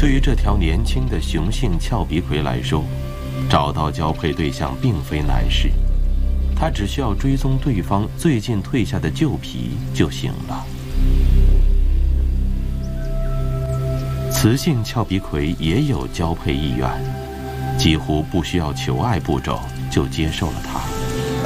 对于这条年轻的雄性俏鼻葵来说，找到交配对象并非难事，它只需要追踪对方最近褪下的旧皮就行了。雌性俏鼻葵也有交配意愿，几乎不需要求爱步骤就接受了它。